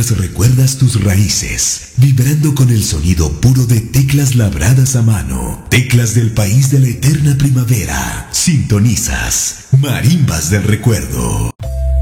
mientras recuerdas tus raíces, vibrando con el sonido puro de teclas labradas a mano, teclas del país de la eterna primavera. Sintonizas Marimbas del Recuerdo.